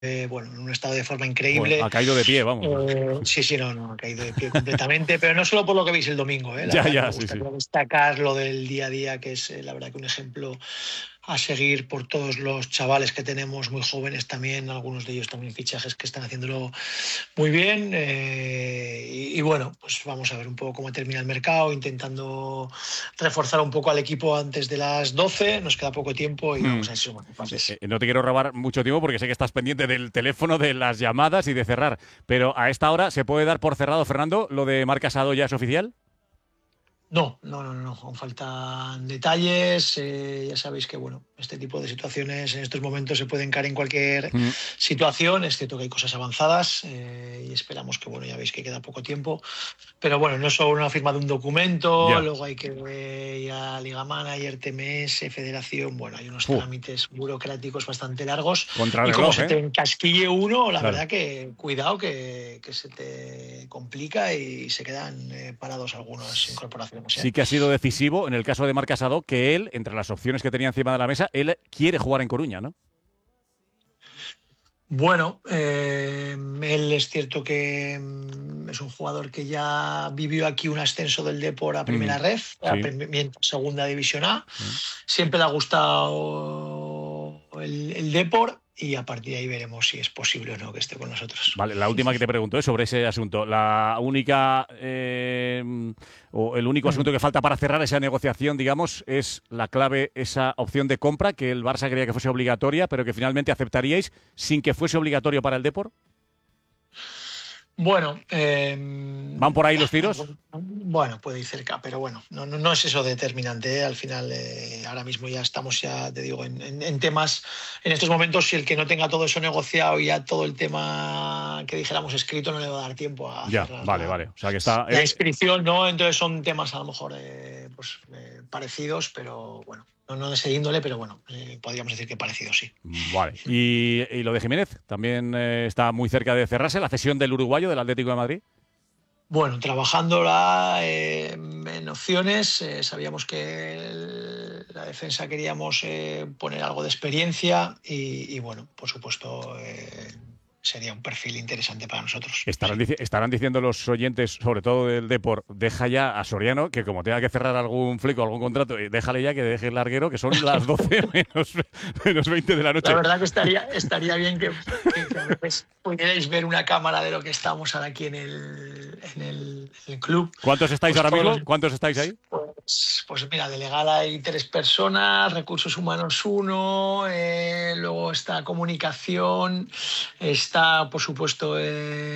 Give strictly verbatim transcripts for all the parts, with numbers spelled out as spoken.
eh, bueno, en un estado de forma Bueno, increíble. ha caído de pie, vamos. Eh, sí, sí, no, no, ha caído de pie completamente, pero no solo por lo que veis el domingo, ¿eh? La Ya, verdad que ya, me sí, sí. gustaría destacar lo del día a día, que es eh, la verdad que un ejemplo a seguir por todos los chavales que tenemos muy jóvenes también, algunos de ellos también fichajes que están haciéndolo muy bien. Eh, y, y bueno, pues vamos a ver un poco cómo termina el mercado, intentando reforzar un poco al equipo antes de las doce. Nos queda poco tiempo y Hmm. vamos a ver si somos Eh, capaces. eh, no te quiero robar mucho tiempo porque sé que estás pendiente del teléfono, de las llamadas y de cerrar. Pero a esta hora, ¿se puede dar por cerrado, Fernando? ¿Lo de Marc Casado ya es oficial? No, no, no, no, aún faltan detalles. Eh, ya sabéis que bueno, este tipo de situaciones en estos momentos se pueden caer en cualquier Hmm. situación. Es cierto que hay cosas avanzadas eh, y esperamos que bueno, ya veis que queda poco tiempo. Pero bueno, no es solo una firma de un documento, Ya. luego hay que eh, ir a Liga Manager, T M S, Federación. Bueno, hay unos Fu. trámites burocráticos bastante largos y como Contrarreloj, se ¿eh? te encasquille uno, la Claro. verdad que cuidado que, que se te complica y se quedan eh, parados algunas incorporaciones, ¿eh? Sí que ha sido decisivo en el caso de Marc Casado que él, entre las opciones que tenía encima de la mesa, él quiere jugar en Coruña, ¿no? Bueno, eh, él es cierto que mm, es un jugador que ya vivió aquí un ascenso del Depor a Mm, Primera Ref, a sí. prim- Segunda División A. Mm. Siempre le ha gustado el, el Depor y a partir de ahí veremos si es posible o no que esté con nosotros. Vale, la última que te pregunto es sobre ese asunto. La única eh, o el único asunto que falta para cerrar esa negociación, digamos, es la clave, esa opción de compra que el Barça quería que fuese obligatoria, pero que finalmente aceptaríais sin que fuese obligatorio para el Depor. Bueno, eh, ¿Van por ahí los tiros? bueno, puede ir cerca, pero bueno, no, no, no es eso determinante, ¿eh? Al final, eh, ahora mismo ya estamos, ya te digo, en, en, en temas, en estos momentos, si el que no tenga todo eso negociado y ya todo el tema que dijéramos escrito, no le va a dar tiempo a Ya, cerrar vale, la, vale. O sea que está. la eh, inscripción, ¿no? Entonces son temas a lo mejor eh, pues, eh, parecidos, pero bueno, no, no de ese índole, pero bueno, eh, podríamos decir que parecidos, sí. Vale. Y, y lo de Jiménez también eh, está muy cerca de cerrarse, la cesión del uruguayo del Atlético de Madrid. Bueno, trabajándola eh, en opciones, eh, sabíamos que el- la defensa queríamos eh, poner algo de experiencia y, y bueno, por supuesto, eh, sería un perfil interesante para nosotros. Estarán, Sí. dici- estarán diciendo los oyentes, sobre todo del Depor, deja ya a Soriano, que como tenga que cerrar algún flico, algún contrato, eh, déjale ya que deje el larguero, que son las doce menos, menos veinte de la La noche. verdad que estaría, estaría bien que, que, que a veces pudierais ver una cámara de lo que estamos ahora aquí en el, en el, en el club. ¿Cuántos estáis Pues ahora todos mismo? los, ¿Cuántos estáis ahí? Pues, pues mira, de legal hay tres personas, recursos humanos uno, eh, luego está comunicación, está por supuesto eh,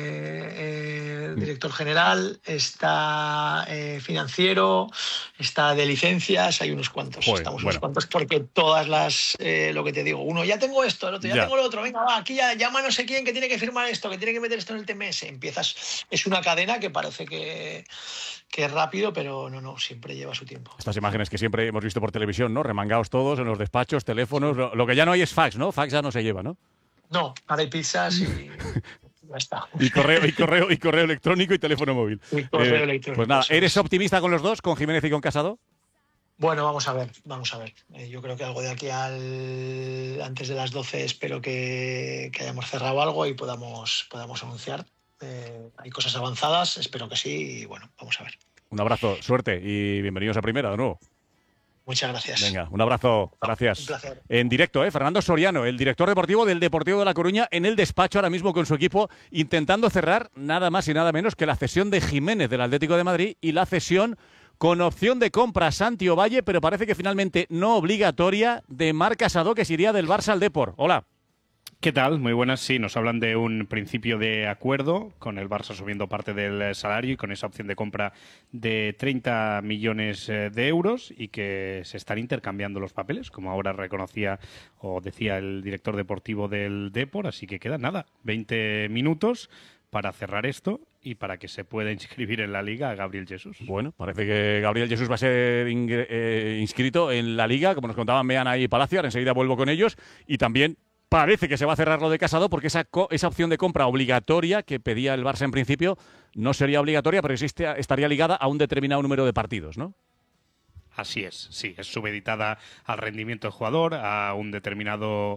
eh, el director general, está eh, financiero, está de licencias, hay unos cuantos, Joder, estamos unos bueno, cuantos porque todas las, eh, lo que te digo, uno ya tengo esto, el otro ya ya. tengo lo otro, venga, va, aquí ya llama no sé quién que tiene que firmar esto, que tiene que meter esto en el T M S, empiezas, es una cadena que parece que que es rápido, pero no, no, siempre lleva su tiempo. Estas imágenes que siempre hemos visto por televisión, ¿no? Remangados todos en los despachos, teléfonos. Sí. Lo, lo que ya no hay es fax, ¿no? Fax ya no se lleva, ¿no? No, ahora hay pizzas y ya está. Y correo, y correo, y correo electrónico y teléfono móvil. Y correo Eh, pues electrónico, nada, eso ¿eres es. optimista con los dos, con Jiménez y con Casado? Bueno, vamos a ver, vamos a ver. Eh, yo creo que algo de aquí al antes de las doce espero que, que hayamos cerrado algo y podamos, podamos anunciar. Eh, hay cosas avanzadas, espero que sí, y bueno, vamos a ver. Un abrazo, suerte y bienvenidos a Primera de nuevo. Muchas gracias. Venga, un abrazo, Un gracias. placer. En directo, ¿eh? Fernando Soriano, el director deportivo del Deportivo de La Coruña, en el despacho ahora mismo con su equipo, intentando cerrar nada más y nada menos que la cesión de Jiménez del Atlético de Madrid y la cesión con opción de compra a Santi Ovalle, pero parece que finalmente no obligatoria, de Marc Casado, que se iría del Barça al Depor. Hola. ¿Qué tal? Muy buenas. Sí, nos hablan de un principio de acuerdo con el Barça subiendo parte del salario y con esa opción de compra de treinta millones de euros y que se están intercambiando los papeles, como ahora reconocía o decía el director deportivo del Depor. Así que quedan nada, veinte minutos para cerrar esto y para que se pueda inscribir en la Liga a Gabriel Jesús. Bueno, parece que Gabriel Jesús va a ser eh, inscrito en la Liga, como nos contaban Meana y Palacio. Ahora enseguida vuelvo con ellos. Y también parece que se va a cerrar lo de Casado porque esa, esa opción de compra obligatoria que pedía el Barça en principio no sería obligatoria, pero existe, estaría ligada a un determinado número de partidos, ¿no? Así es, sí, es subeditada al rendimiento del jugador, a un determinado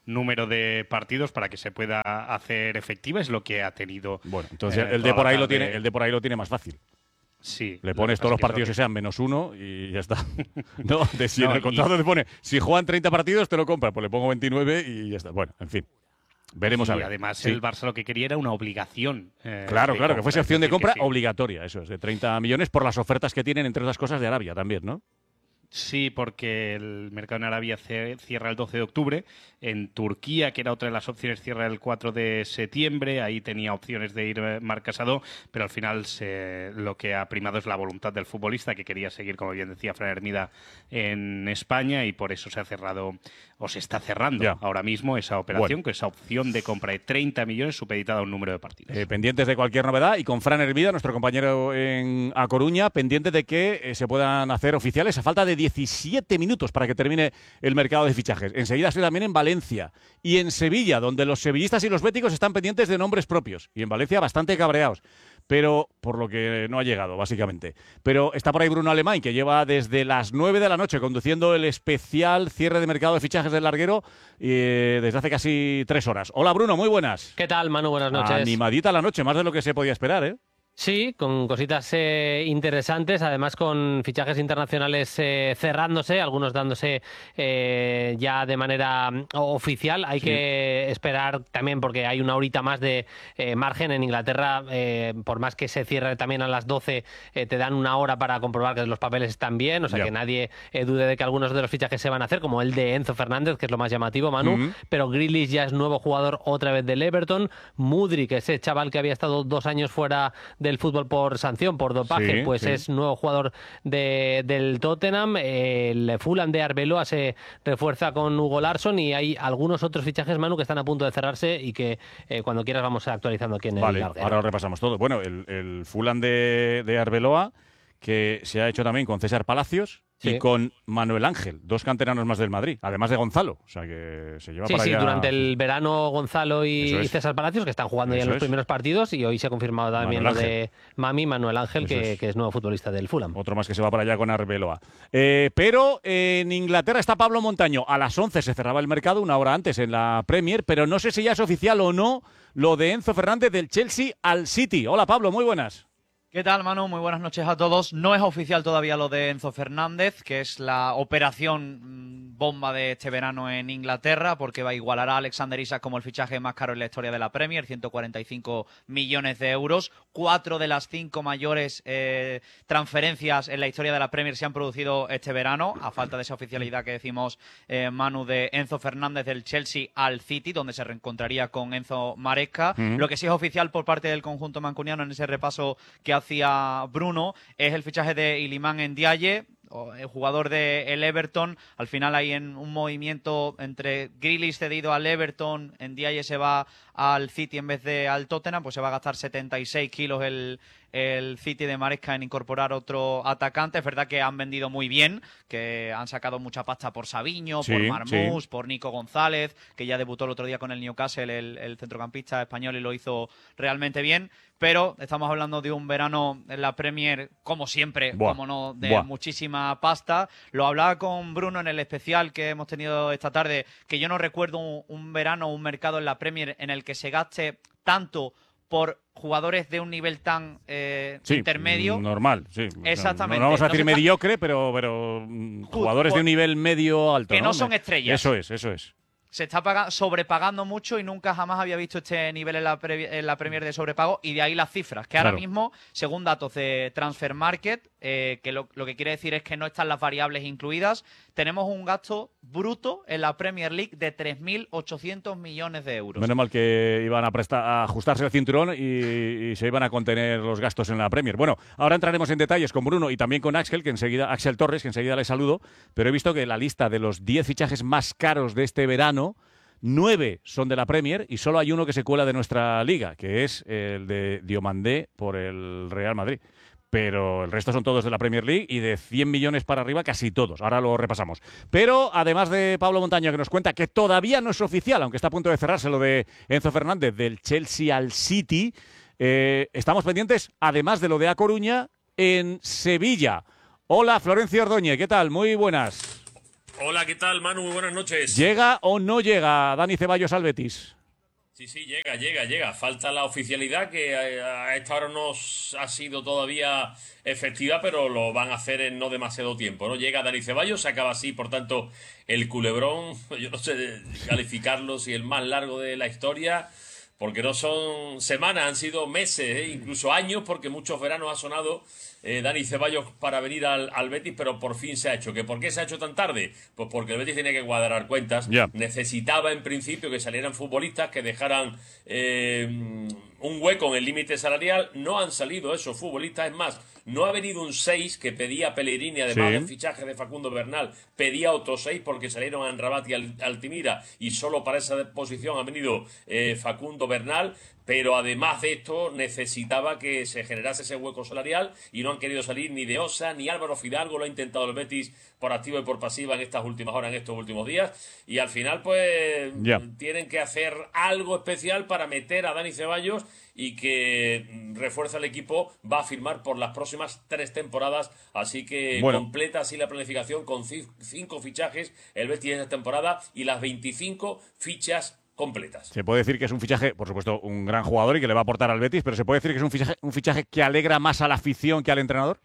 número de partidos para que se pueda hacer efectiva, es lo que ha tenido. Bueno, entonces eh, el, de toda por la ahí lo tarde. tiene, el de por ahí lo tiene más fácil. Sí. Le pones todos los partidos que, que sean menos uno y ya está. No, de si no, en el contrato y... te pone, si juegan treinta partidos te lo compras, pues le pongo veintinueve y ya está. Bueno, en fin. Veremos y a ver. además sí. el Barça lo que quería era una obligación. Eh, claro, claro, compra, que fuese opción de compra sí. obligatoria, eso es, de treinta millones por las ofertas que tienen, entre otras cosas, de Arabia también, ¿no? Sí, porque el mercado en Arabia cierra el doce de octubre. En Turquía, que era otra de las opciones, cierra el cuatro de septiembre. Ahí tenía opciones de ir Marc Casado, pero al final se, lo que ha primado es la voluntad del futbolista, que quería seguir, como bien decía Fran Hermida, en España, y por eso se ha cerrado, o se está cerrando ya. ahora mismo esa operación, bueno. con esa opción de compra de treinta millones supeditada a un número de partidos. Eh, pendientes de cualquier novedad, y con Fran Hermida, nuestro compañero en A Coruña, pendientes de que eh, se puedan hacer oficiales a falta de diecisiete minutos para que termine el mercado de fichajes. Enseguida estoy también en Valencia y en Sevilla, donde los sevillistas y los béticos están pendientes de nombres propios. Y en Valencia bastante cabreados, pero por lo que no ha llegado, básicamente. Pero está por ahí Bruno Alemán, que lleva desde las nueve de la noche conduciendo el especial cierre de mercado de fichajes del larguero eh, desde hace casi tres horas. Hola, Bruno, muy buenas. ¿Qué tal, Manu? Buenas noches. Animadita la noche, más de lo que se podía esperar, ¿eh? Sí, con cositas eh, interesantes, además con fichajes internacionales eh, cerrándose, algunos dándose eh, ya de manera oficial. Hay sí. que esperar también porque hay una horita más de eh, margen en Inglaterra, eh, por más que se cierre también a las doce, eh, te dan una hora para comprobar que los papeles están bien, o sea yeah. que nadie eh, dude de que algunos de los fichajes se van a hacer, como el de Enzo Fernández, que es lo más llamativo, Manu, uh-huh. pero Grealish ya es nuevo jugador otra vez del Everton, Mudryk, ese chaval que había estado dos años fuera del fútbol por sanción, por dopaje, sí, pues sí. es nuevo jugador de, del Tottenham. El Fulham de Arbeloa se refuerza con Hugo Larsson y hay algunos otros fichajes, Manu, que están a punto de cerrarse y que eh, cuando quieras vamos actualizando aquí en vale, el Vale, ahora lo repasamos todo. Bueno, el, el Fulham de, de Arbeloa, que se ha hecho también con César Palacios, sí. y con Manuel Ángel, dos canteranos más del Madrid, además de Gonzalo, o sea que se lleva sí, para sí, allá. Durante el verano Gonzalo y, y César Palacios, que están jugando Eso ya en los es. primeros partidos, y hoy se ha confirmado también Manuel lo Ángel. de Mami, Manuel Ángel, que es. que es nuevo futbolista del Fulham. Otro más que se va para allá con Arbeloa. Eh, pero eh, en Inglaterra está Pablo Montaño, a las once se cerraba el mercado, una hora antes en la Premier, pero no sé si ya es oficial o no lo de Enzo Fernández del Chelsea al City. Hola Pablo, muy buenas. ¿Qué tal, Manu? Muy buenas noches a todos. No es oficial todavía lo de Enzo Fernández, que es la operación bomba de este verano en Inglaterra, porque va a igualar a Alexander Isak como el fichaje más caro en la historia de la Premier, ciento cuarenta y cinco millones de euros. Cuatro de las cinco mayores eh, transferencias en la historia de la Premier se han producido este verano, a falta de esa oficialidad que decimos, eh, Manu, de Enzo Fernández del Chelsea al City, donde se reencontraría con Enzo Maresca. Mm. Lo que sí es oficial por parte del conjunto mancuniano en ese repaso que hacia Bruno es el fichaje de Iliman Ndiaye, el jugador del Everton. Al final hay en un movimiento entre Grealish cedido al Everton, Ndiaye se va al City en vez de al Tottenham, pues se va a gastar setenta y seis kilos el, el City de Maresca en incorporar otro atacante. Es verdad que han vendido muy bien, que han sacado mucha pasta por Savinho, sí, por Marmús, sí. por Nico González, que ya debutó el otro día con el Newcastle, el, el centrocampista español, y lo hizo realmente bien. Pero estamos hablando de un verano en la Premier, como siempre, Buah. como no, de Buah. muchísima pasta. Lo hablaba con Bruno en el especial que hemos tenido esta tarde, que yo no recuerdo un, un verano, un mercado en la Premier en el que se gaste tanto por jugadores de un nivel tan eh, sí, intermedio. Normal, sí. Exactamente. No, no vamos a decir Entonces, mediocre, pero, pero jugadores por, de un nivel medio alto. Que no, ¿no? son estrellas. Eso es, eso es. Se está pagando, sobrepagando mucho y nunca jamás había visto este nivel en la, pre, en la Premier de sobrepago, y de ahí las cifras, que ahora claro. mismo, según datos de Transfer Market, eh, que lo, lo que quiere decir es que no están las variables incluidas, tenemos un gasto bruto en la Premier League de tres mil ochocientos millones de euros. Menos mal que iban a, prestar, a ajustarse el cinturón y, y se iban a contener los gastos en la Premier. Bueno, ahora entraremos en detalles con Bruno y también con Axel, que enseguida, Axel Torres, que enseguida le saludo, pero he visto que la lista de los diez fichajes más caros de este verano, nueve son de la Premier y solo hay uno que se cuela de nuestra liga, que es el de Diomandé por el Real Madrid. Pero el resto son todos de la Premier League y de cien millones para arriba casi todos. Ahora lo repasamos. Pero además de Pablo Montaño, que nos cuenta que todavía no es oficial, aunque está a punto de cerrarse lo de Enzo Fernández del Chelsea al City, eh, estamos pendientes, además de lo de A Coruña, en Sevilla. Hola, Florencio Ordóñez, ¿qué tal? Muy buenas. Hola, ¿qué tal, Manu? Muy buenas noches. ¿Llega o no llega Dani Ceballos al Betis? Sí, sí, llega, llega, llega. Falta la oficialidad que a a esta hora no ha sido todavía efectiva, pero lo van a hacer en no demasiado tiempo, ¿no? Llega Dani Ceballos, se acaba así, por tanto, el culebrón, yo no sé calificarlo si el más largo de la historia, porque no son semanas, han sido meses, ¿eh? Incluso años, porque muchos veranos ha sonado eh, Dani Ceballos para venir al, al Betis, pero por fin se ha hecho. ¿Que ¿Por qué se ha hecho tan tarde? Pues porque el Betis tenía que cuadrar cuentas. Yeah. Necesitaba en principio que salieran futbolistas que dejaran eh, un hueco en el límite salarial. No han salido esos futbolistas, es más, no ha venido un seis que pedía Pellegrini, además Sí. del fichaje de Facundo Bernal, pedía otros seis porque salieron a Amrabat y Al- Altimira, y solo para esa posición ha venido eh, Facundo Bernal. Pero además de esto necesitaba que se generase ese hueco salarial y no han querido salir ni de Osa ni Álvaro Fidalgo. Lo ha intentado el Betis por activa y por pasiva en estas últimas horas, en estos últimos días, y al final pues Ya. tienen que hacer algo especial para meter a Dani Ceballos y que mm, refuerza el equipo. Va a firmar por las próximas tres temporadas, así que Bueno. completa así la planificación con ci- cinco fichajes el Betis esta temporada y las veinticinco fichas completas. Se puede decir que es un fichaje, por supuesto, un gran jugador y que le va a aportar al Betis, pero se puede decir que es un fichaje, un fichaje que alegra más a la afición que al entrenador.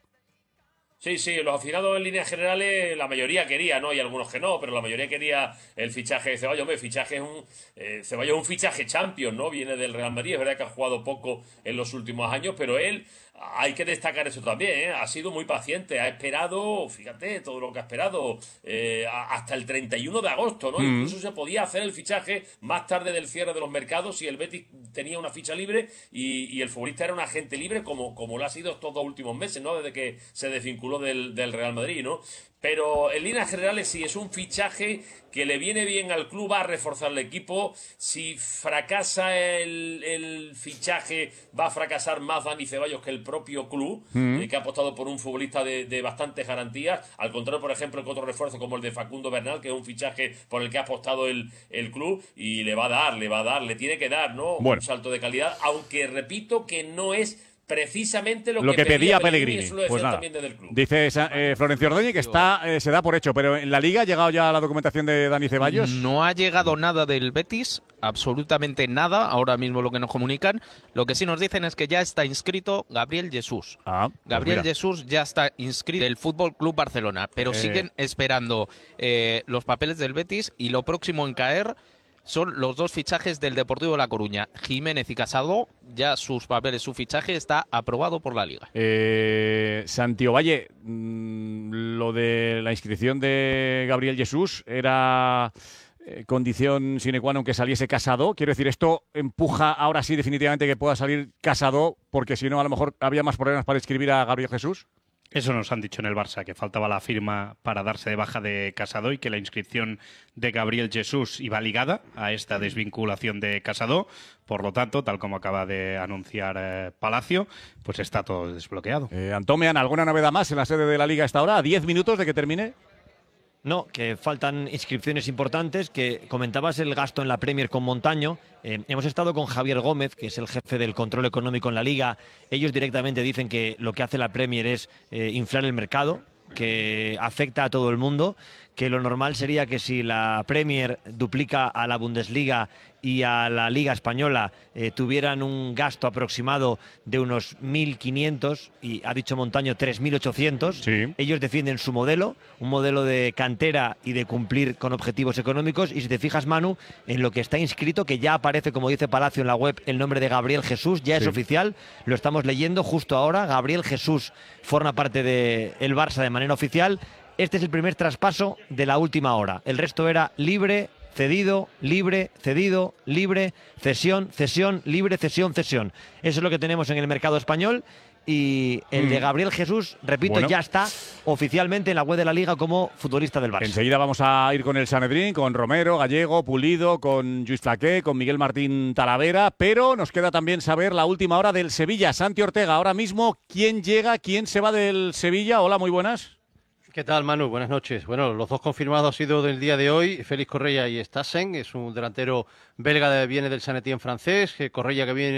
Sí, sí, los aficionados en líneas generales, la mayoría quería, ¿no? Hay algunos que no, pero la mayoría quería el fichaje de Ceballos. Hombre, el fichaje es un, eh, Ceballos es un fichaje champion, ¿no? Viene del Real Madrid, es verdad que ha jugado poco en los últimos años, pero él, hay que destacar eso también, ¿eh? Ha sido muy paciente, ha esperado, fíjate, todo lo que ha esperado, eh, a- hasta el treinta y uno de agosto, ¿no? Mm. Incluso se podía hacer el fichaje más tarde del cierre de los mercados si el Betis tenía una ficha libre y, y el futbolista era un agente libre como, como lo ha sido estos dos últimos meses, ¿no? Desde que se desvinculó del, del Real Madrid, ¿no? Pero en líneas generales sí, es un fichaje que le viene bien al club, va a reforzar el equipo. Si fracasa el, el fichaje, va a fracasar más Dani Ceballos que el propio club, Mm. eh, que ha apostado por un futbolista de, de bastantes garantías. Al contrario, por ejemplo, que otro refuerzo como el de Facundo Bernal, que es un fichaje por el que ha apostado el, el club, y le va a dar, le va a dar, le tiene que dar, ¿no? Bueno. Un salto de calidad, aunque repito que no es precisamente lo, Lo que pedía Pellegrini. eso lo decían Pues nada, también desde el club. dice Sa- eh, Florencio Ordóñez que está, eh, se da por hecho, pero en la Liga ha llegado ya la documentación de Dani Ceballos. No ha llegado nada del Betis, absolutamente nada, ahora mismo lo que nos comunican. Lo que sí nos dicen es que ya está inscrito Gabriel Jesús. Ah, pues Gabriel mira. Jesús ya está inscrito del Fútbol Club Barcelona, pero Eh. siguen esperando eh, los papeles del Betis y lo próximo en caer son los dos fichajes del Deportivo de La Coruña, Jiménez y Casado. Ya sus papeles, su fichaje está aprobado por la Liga. Eh, Santiago Valle, mm, lo de la inscripción de Gabriel Jesús era eh, condición sine qua non que saliese Casado. Quiero decir, esto empuja ahora sí definitivamente que pueda salir Casado, porque si no a lo mejor había más problemas para inscribir a Gabriel Jesús. Eso nos han dicho en el Barça, que faltaba la firma para darse de baja de Casado y que la inscripción de Gabriel Jesús iba ligada a esta desvinculación de Casado. Por lo tanto, tal como acaba de anunciar eh, Palacio, pues está todo desbloqueado. Eh, Antomean, ¿alguna novedad más en la sede de la Liga a esta hora? ¿A diez minutos de que termine? No, que faltan inscripciones importantes, que comentabas el gasto en la Premier con Montaño. Eh, hemos estado con Javier Gómez, que es el jefe del control económico en la Liga. Ellos directamente dicen que lo que hace la Premier es eh, inflar el mercado, que afecta a todo el mundo, que lo normal sería que si la Premier duplica a la Bundesliga y a la Liga Española eh, tuvieran un gasto aproximado de unos mil quinientos y ha dicho Montaño tres mil ochocientos. Sí. Ellos defienden su modelo, un modelo de cantera y de cumplir con objetivos económicos. Y si te fijas, Manu, en lo que está inscrito, que ya aparece, como dice Palacio en la web, el nombre de Gabriel Jesús, ya es Sí. oficial, lo estamos leyendo justo ahora. Gabriel Jesús forma parte del Barça de manera oficial. Este es el primer traspaso de la última hora. El resto era libre, cedido, libre, cedido, libre, cesión, cesión, libre, cesión, cesión. Eso es lo que tenemos en el mercado español. Y el Mm. de Gabriel Jesús, repito, Bueno. ya está oficialmente en la web de la Liga como futbolista del Barça. Enseguida vamos a ir con el Sanedrín, con Romero, Gallego, Pulido, con Lluís Flaqué, con Miguel Martín Talavera, pero nos queda también saber la última hora del Sevilla. Santi Ortega, ahora mismo, ¿quién llega, quién se va del Sevilla? Hola, muy buenas. ¿Qué tal, Manu? Buenas noches. Bueno, los dos confirmados han sido del día de hoy, Félix Correia y Stassen, es un delantero belga que viene del Saint-Étienne francés, Correia que viene